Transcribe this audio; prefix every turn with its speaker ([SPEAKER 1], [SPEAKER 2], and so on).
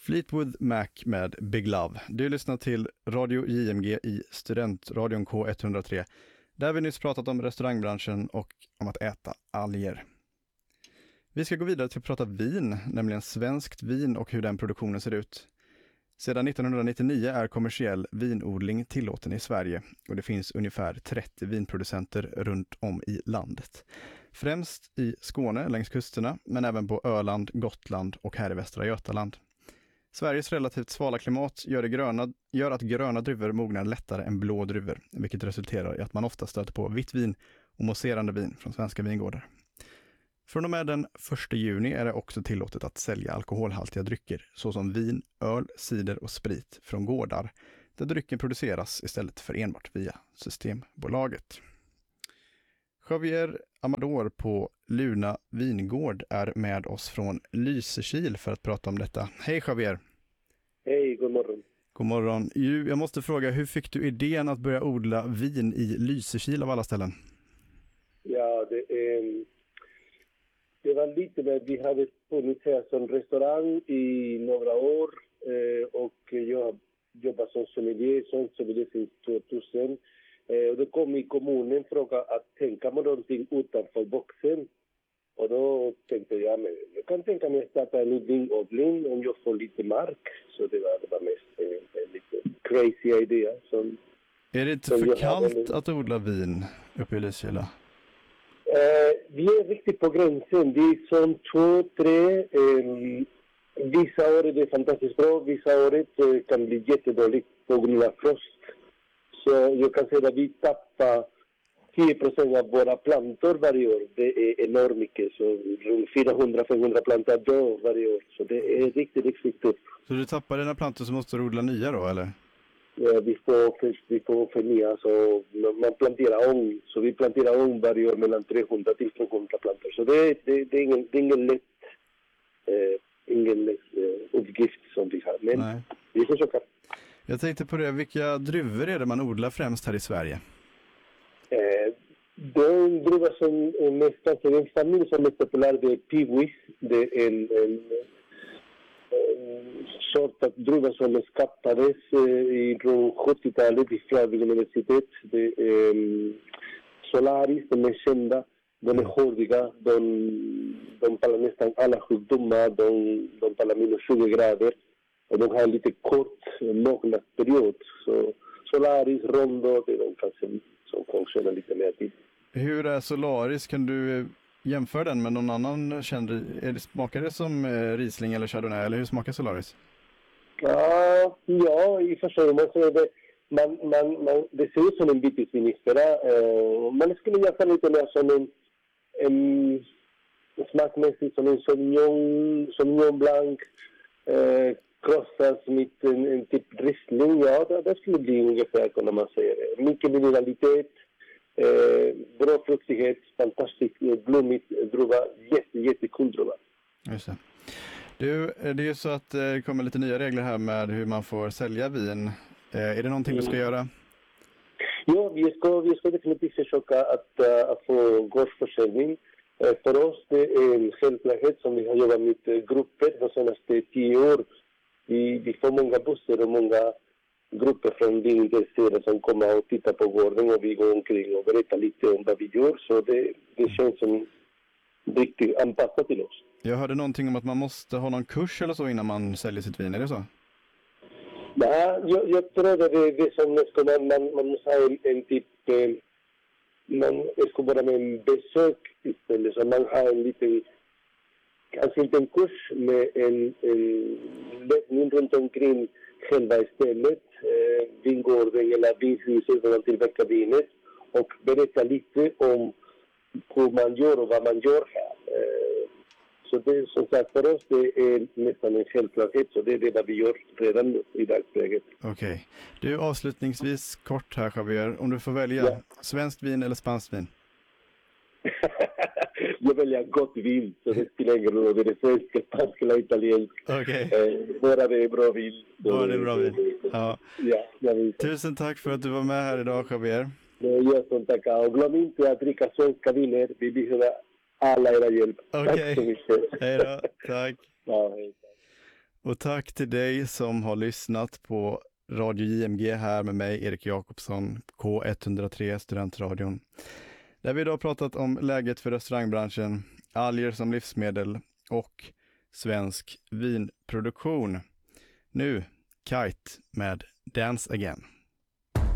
[SPEAKER 1] Fleetwood Mac med Big Love. Du lyssnar till Radio JMG i Studentradion K103. Där vi nyss pratat om restaurangbranschen och om att äta alger. Vi ska gå vidare till att prata vin, nämligen svenskt vin och hur den produktionen ser ut. Sedan 1999 är kommersiell vinodling tillåten i Sverige och det finns ungefär 30 vinproducenter runt om i landet. Främst i Skåne längs kusterna, men även på Öland, Gotland och här i Västra Götaland. Sveriges relativt svala klimat gör att gröna druvor mognar lättare än blå druvor, vilket resulterar i att man ofta stöter på vitt vin och mousserande vin från svenska vingårdar. Från och med den 1 juni är det också tillåtet att sälja alkoholhaltiga drycker såsom vin, öl, cider och sprit från gårdar där drycken produceras istället för enbart via Systembolaget. Javier Amador på Luna Vingård är med oss från Lysekil för att prata om detta. Hej Javier!
[SPEAKER 2] Hej, god morgon.
[SPEAKER 1] God morgon. Jag måste fråga, hur fick du idén att börja odla vin i Lysekil av alla ställen?
[SPEAKER 2] Ja, det var lite med att vi hade funnits här som restaurang i några år och jag jobbar som sommelier sedan 2000. Och då kom i kommunen fråga att tänka på någonting utanför boxen. Och då tänkte jag, men jag kan tänka mig att starta en vinodling om jag får lite mark. Så det var mest en lite crazy idé.
[SPEAKER 1] Är det inte för kallt att odla vin uppe i Lysekil?
[SPEAKER 2] Vi är riktigt på gränsen. Det är som 2-3. Vissa år är det fantastiskt bra. Vissa år kan bli jättedåligt på grund av frost. Så jag kan säga att vi tappar 10% av våra plantor varje år. Det är enormt mycket. Så runt 400-500 plantor dör varje år. Så det är riktigt tufft.
[SPEAKER 1] Så du tappar dina plantor så måste du odla nya då, eller?
[SPEAKER 2] Ja, vi får förnya. Så man planterar om. Så vi planterar om varje år mellan 300 till 500 plantor. Så det är ingen lätt uppgift som vi har. Men
[SPEAKER 1] nej,
[SPEAKER 2] vi försöker.
[SPEAKER 1] Jag tänkte på det, vilka druvor är det man odlar främst här i Sverige?
[SPEAKER 2] Den druva som är mest, en familj som är populär, det är Piwis. Det är en sort av druva som skapades runt 70-talet i Flabig universitet. Det är Solaris, de är kända. De är hårdiga, de pallar nästan alla sjukdomar, de pallar minus 20 grader. Och de har en lite kort mognadsperiod. Så Solaris, Rondo, det är de kanske som funktionerar lite mer tid. Hur
[SPEAKER 1] är Solaris? Kan du jämföra den med någon annan känd? Smakar det som Riesling eller Chardonnay? Eller hur smakar Solaris?
[SPEAKER 2] Ja, i och för sig. Det ser ut som en vitisvinifera. Man skulle jämföra lite mer som en smakmässigt som en Sauvignon Blanc. Krossas med en typ Riesling, ja, det skulle bli ungefär när man säger det. Mycket mineralitet, bra fruktighet, fantastiskt blommigt druva, jättekul druva.
[SPEAKER 1] Just det. Det är ju så att det kommer lite nya regler här med hur man får sälja vin. Är det någonting du ska göra?
[SPEAKER 2] Ja, vi ska definitivt försöka att få gårdsförsäljning. För oss det är en självklarhet som vi har jobbat med grupper de senaste 10 år. Vi får många bussar och många grupper från vinintresserade som kommer och tittar på gården och vi går omkring och berättar lite om vad vi gör. Så det känns som riktigt anpassat till oss.
[SPEAKER 1] Jag hörde någonting om att man måste ha någon kurs eller så innan man säljer sitt vin, är det så?
[SPEAKER 2] Nej, jag tror att det är det som man måste ha en typ... Man ska bara med en besök istället, så man har en liten, kanske inte en kurs, med en ledning runt omkring själva istället, vingården eller vinhuset där man tillverkar vinet och berätta lite om hur man gör och vad man gör här. Så det är som sagt för oss, det är nästan en självklarhet, så det är det vad vi gör redan nu i dagsläget.
[SPEAKER 1] Okej. Du, avslutningsvis kort här Javier, om du får välja svenskt vin eller spanskt vin?
[SPEAKER 2] Jag väljer gott vin, så det spelar ingen roll om det är svenska, spanska eller italienska.
[SPEAKER 1] Okej.
[SPEAKER 2] Bara det är bra vin.
[SPEAKER 1] Bara det är bra vin. Ja.
[SPEAKER 2] Ja,
[SPEAKER 1] tusen tack för att du var med här idag Javier.
[SPEAKER 2] Jag som tackar. Och glöm inte att dricka svenska viner. Vi behöver alla era hjälp.
[SPEAKER 1] Okej.
[SPEAKER 2] Tack så mycket.
[SPEAKER 1] Hej då. Tack.
[SPEAKER 2] Ja, hej.
[SPEAKER 1] Och tack till dig som har lyssnat på Radio JMG här med mig, Erik Jakobsson, K103 Studentradion. Där vi idag pratat om läget för restaurangbranschen, alger som livsmedel och svensk vinproduktion. Nu, Kite med Dance Again.